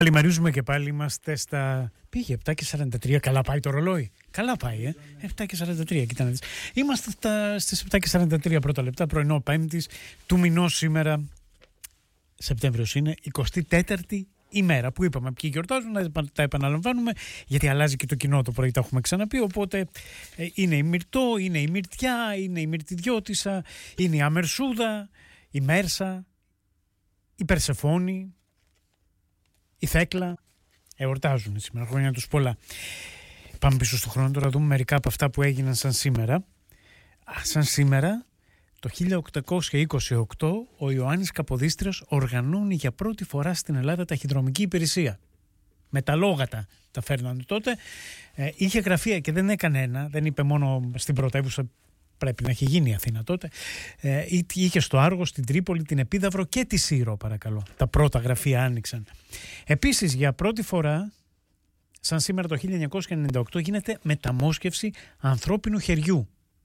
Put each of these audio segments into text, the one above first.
Καλημερίζουμε και πάλι, είμαστε στα... Πήγε 7:43, καλά πάει το ρολόι. Καλά πάει, 7:43, κοίτα να δεις. Είμαστε στις 7:43 πρώτα λεπτά, πρωινό Πέμπτης του μηνός σήμερα. Σεπτέμβριος είναι, 24η ημέρα που είπαμε ποιοι γιορτάζουν, να τα επαναλαμβάνουμε, γιατί αλλάζει και το κοινό το πρωί, τα έχουμε ξαναπεί, οπότε είναι η Μυρτώ, είναι η Μυρτιά, είναι η Μυρτιδιώτισσα, είναι η Αμερσούδα, η Μέρσα, η Περσεφόνη, η Θέκλα. Εορτάζουν σήμερα, χρόνια τους πολλά. Πάμε πίσω στον χρόνο τώρα, δούμε μερικά από αυτά που έγιναν σαν σήμερα. Σαν σήμερα, το 1828, ο Ιωάννης Καποδίστριος οργανώνει για πρώτη φορά στην Ελλάδα ταχυδρομική υπηρεσία. Με τα λόγατα τα φέρνανε τότε. Είχε γραφεία και δεν έκανε ένα, δεν είπε μόνο στην πρωτεύουσα, πρέπει να έχει γίνει η Αθήνα τότε. Είχε στο Άργο, στην Τρίπολη, την Επίδαυρο και τη Σύρο, παρακαλώ. Τα πρώτα γραφεία άνοιξαν. Επίσης, για πρώτη φορά, σαν σήμερα το 1998, γίνεται μεταμόσχευση ανθρώπινου χεριού.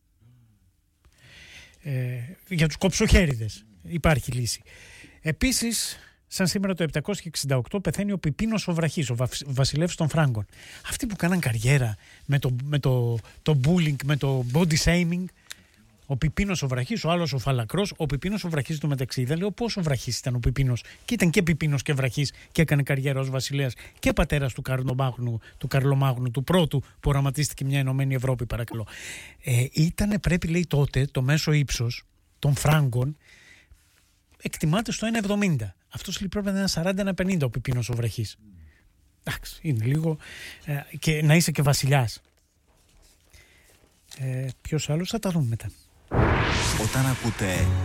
Για τους κοψοχέριδες υπάρχει λύση. Επίσης, σαν σήμερα το 768, πεθαίνει ο Πιπίνος ο Βραχής, ο βασιλεύς των Φράγκων. Αυτοί που κάναν καριέρα με το bullying, με το body shaming. Ο Πιπίνος ο Βραχής, ο άλλος ο Φαλακρός. Ο Πιπίνος ο Βραχής του μεταξύ, δεν λέω πόσο βραχής ήταν ο Πιπίνος. Και ήταν και Πιπίνος και Βραχής και έκανε καριέρα ως βασιλέας και πατέρας του Καρλομάγνου, του πρώτου που οραματίστηκε μια Ενωμένη Ευρώπη, παρακαλώ. Ήτανε, πρέπει λέει τότε, το μέσο ύψος των Φράγκων εκτιμάται στο 1,70. Αυτός λέει πρέπει να είναι 40-1,50 ο Πιπίνος ο Βραχής. Εντάξει, είναι λίγο. Και να είσαι και βασιλιάς. Ποιος άλλος, θα τα δούμε μετά. Όταν ακούτε